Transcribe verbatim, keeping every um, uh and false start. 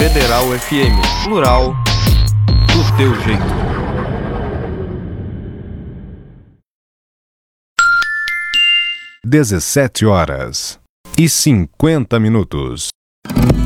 Federal F M, plural, do teu jeito. Dezessete horas e cinquenta minutos.